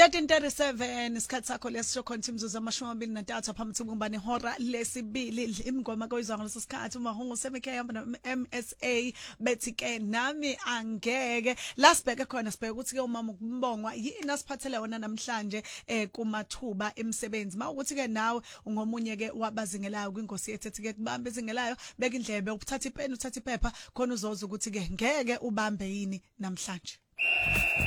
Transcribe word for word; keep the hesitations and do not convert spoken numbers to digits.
thirteen thirty-seven isikhathi sakho lesisho khona imzuzu amashumi amabili nantathu phakathi kuba nehora lesibili imngoma koyizwa ngaleso sikhathi umahungu semikhaya yamba M S A bethi ke nami angeke lasibheke khona sibheke ukuthi ke umama ukumbongwa yini asiphathele wona namhlanje eh kumathuba emsebenzi mawukuthi ke nawe ungomunye ke wabazingelayo kwingosi yethu ethi ke kubambe izingelayo beka indlebe ukuthatha ipeni uthatha iphepha khona uzoza ukuthi ke ngeke ubambe yini namhlanje.